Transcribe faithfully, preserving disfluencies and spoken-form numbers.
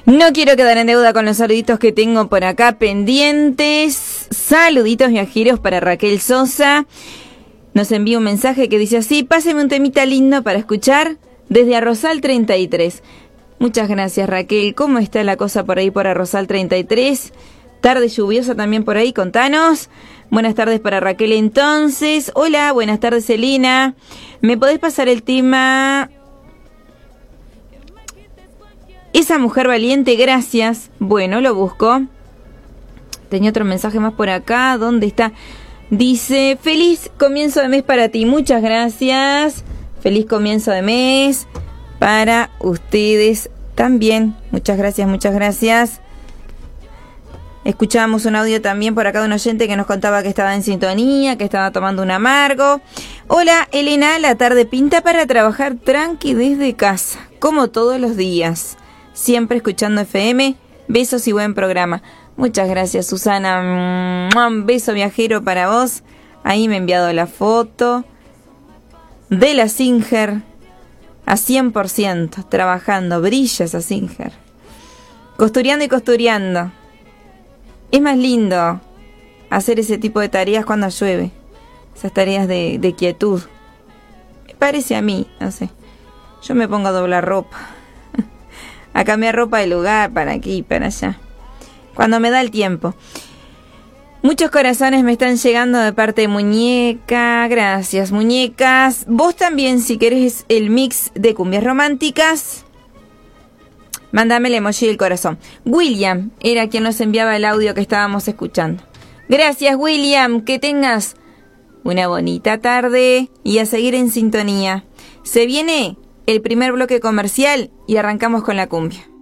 No quiero quedar en deuda con los saluditos que tengo por acá pendientes. Saluditos viajeros para Raquel Sosa. Nos envía un mensaje que dice así: páseme un temita lindo para escuchar desde Arrozal treinta y tres. Muchas gracias, Raquel. ¿Cómo está la cosa por ahí por Arrozal treinta y tres? Tarde lluviosa también por ahí, contanos. Buenas tardes para Raquel entonces. Hola, buenas tardes, Elena. ¿Me podés pasar el tema Esa mujer valiente? Gracias. Bueno, lo busco. Tenía otro mensaje más por acá. ¿Dónde está? Dice: feliz comienzo de mes para ti. Muchas gracias. Feliz comienzo de mes para ustedes también. Muchas gracias, muchas gracias. Escuchábamos un audio también por acá de un oyente que nos contaba que estaba en sintonía, que estaba tomando un amargo. Hola, Elena, la tarde pinta para trabajar tranqui desde casa, como todos los días. Siempre escuchando F M. Besos y buen programa. Muchas gracias, Susana. Un beso viajero para vos. Ahí me ha enviado la foto de la Singer a cien por ciento, trabajando. Brilla esa Singer. Costureando y costureando. Es más lindo hacer ese tipo de tareas cuando llueve. Esas tareas de, de quietud. Me parece a mí, no sé. Yo me pongo a doblar ropa. A cambiar ropa de lugar, para aquí, para allá. Cuando me da el tiempo. Muchos corazones me están llegando de parte de Muñeca. Gracias, muñecas. Vos también, si querés el mix de cumbias románticas, mándame el emoji del corazón. William era quien nos enviaba el audio que estábamos escuchando. Gracias, William. Que tengas una bonita tarde y a seguir en sintonía. Se viene el primer bloque comercial y arrancamos con la cumbia.